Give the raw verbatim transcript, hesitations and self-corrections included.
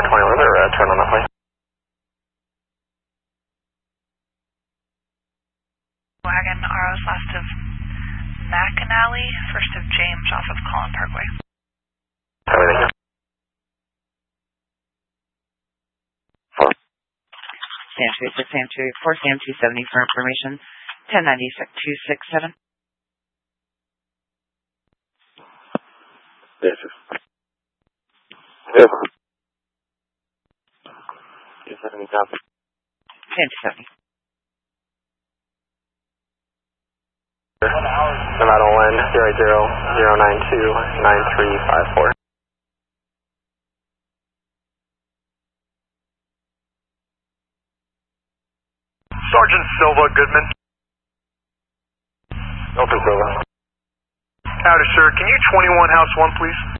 twenty-one, or uh, turn on that plane. Wagon, R Os last of McAnally, first of James off of Collin Parkway. Everything here. Four. Sam two six, Sam two four, Sam two seventy for information. ten ninety-six, two six seven. Yes, sir. Yes. Yes, sir. Any copy? Sam two seventy. Nevada wind zero zero zero nine two nine three five four. Sergeant Silva, Goodman. Open Silva. Howdy, sir. Can you twenty-one house one, please?